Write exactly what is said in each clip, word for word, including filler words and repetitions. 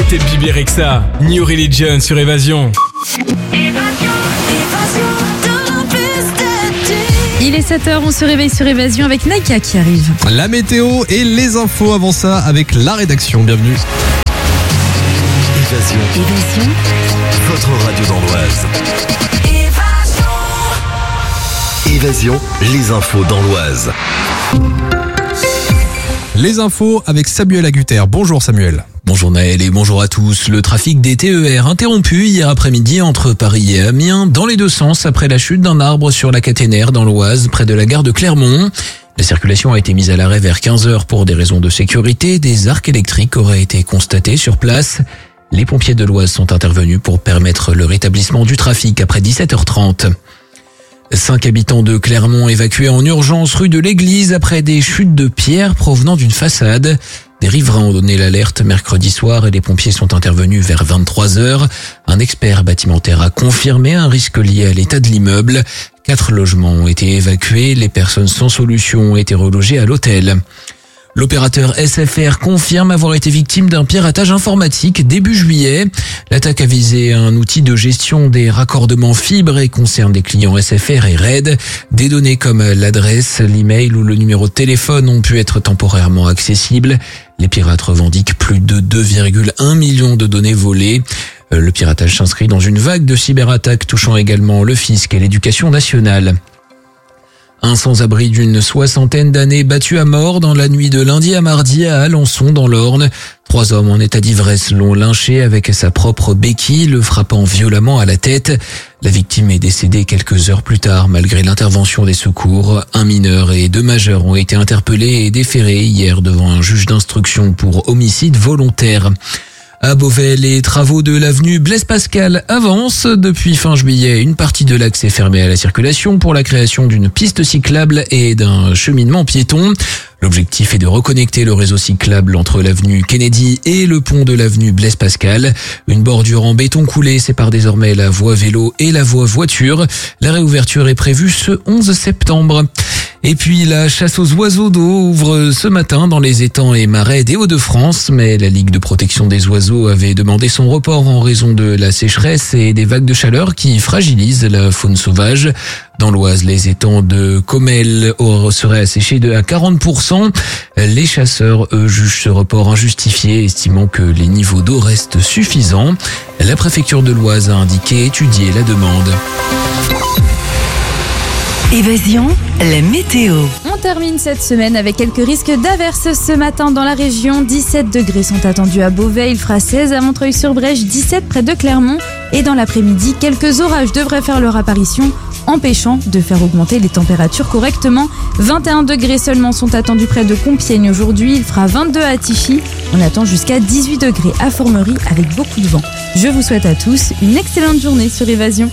C'était Bibi Rexha, New Religion sur Évasion. Il est sept heures, on se réveille sur Évasion avec Naika qui arrive. La météo et les infos avant ça avec la rédaction. Bienvenue. Évasion. Évasion. Votre radio dans l'Oise. Évasion, les infos dans l'Oise. Les infos avec Samuel Agutter. Bonjour Samuel. Bonjour Naël et bonjour à tous. Le trafic des T E R interrompu hier après-midi entre Paris et Amiens dans les deux sens après la chute d'un arbre sur la caténaire dans l'Oise près de la gare de Clermont. La circulation a été mise à l'arrêt vers quinze heures pour des raisons de sécurité. Des arcs électriques auraient été constatés sur place. Les pompiers de l'Oise sont intervenus pour permettre le rétablissement du trafic après dix-sept heures trente. Cinq habitants de Clermont évacués en urgence rue de l'Église après des chutes de pierres provenant d'une façade. Des riverains ont donné l'alerte mercredi soir et les pompiers sont intervenus vers vingt-trois heures. Un expert bâtimentaire a confirmé un risque lié à l'état de l'immeuble. Quatre logements ont été évacués. Les personnes sans solution ont été relogées à l'hôtel. L'opérateur S F R confirme avoir été victime d'un piratage informatique début juillet. L'attaque a visé un outil de gestion des raccordements fibres et concerne des clients S F R et R E D. Des données comme l'adresse, l'email ou le numéro de téléphone ont pu être temporairement accessibles. Les pirates revendiquent plus de deux virgule un millions de données volées. Le piratage s'inscrit dans une vague de cyberattaques touchant également le fisc et l'éducation nationale. Un sans-abri d'une soixantaine d'années battu à mort dans la nuit de lundi à mardi à Alençon dans l'Orne. Trois hommes en état d'ivresse l'ont lynché avec sa propre béquille, le frappant violemment à la tête. La victime est décédée quelques heures plus tard malgré l'intervention des secours. Un mineur et deux majeurs ont été interpellés et déférés hier devant un juge d'instruction pour homicide volontaire. À Beauvais, les travaux de l'avenue Blaise Pascal avancent. Depuis fin juillet, une partie de l'axe est fermée à la circulation pour la création d'une piste cyclable et d'un cheminement piéton. L'objectif est de reconnecter le réseau cyclable entre l'avenue Kennedy et le pont de l'avenue Blaise Pascal. Une bordure en béton coulé sépare désormais la voie vélo et la voie voiture. La réouverture est prévue ce onze septembre. Et puis la chasse aux oiseaux d'eau ouvre ce matin dans les étangs et marais des Hauts-de-France, mais la Ligue de protection des oiseaux avait demandé son report en raison de la sécheresse et des vagues de chaleur qui fragilisent la faune sauvage. Dans l'Oise, les étangs de Comelles seraient asséchés de à quarante pour cent. Les chasseurs, eux, jugent ce report injustifié, estimant que les niveaux d'eau restent suffisants. La préfecture de l'Oise a indiqué étudier la demande. Évasion, la météo. On termine cette semaine avec quelques risques d'averses ce matin dans la région. dix-sept degrés sont attendus à Beauvais, il fera seize à Montreuil-sur-Brèche, dix-sept près de Clermont. Et dans l'après-midi, quelques orages devraient faire leur apparition, empêchant de faire augmenter les températures correctement. vingt et un degrés seulement sont attendus près de Compiègne aujourd'hui, il fera vingt-deux à Tichy. On attend jusqu'à dix-huit degrés à Formerie avec beaucoup de vent. Je vous souhaite à tous une excellente journée sur Évasion.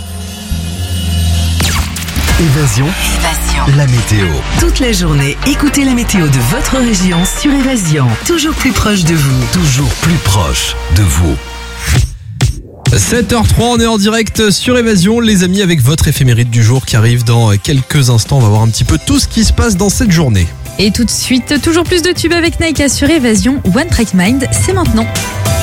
Évasion. Évasion. La météo. Toute la journée, écoutez la météo de votre région sur Évasion. Toujours plus proche de vous. Toujours plus proche de vous. sept heures trois, on est en direct sur Évasion, les amis, avec votre éphéméride du jour qui arrive dans quelques instants. On va voir un petit peu tout ce qui se passe dans cette journée. Et tout de suite, toujours plus de tubes avec Naika sur Évasion. One Track Mind, c'est maintenant.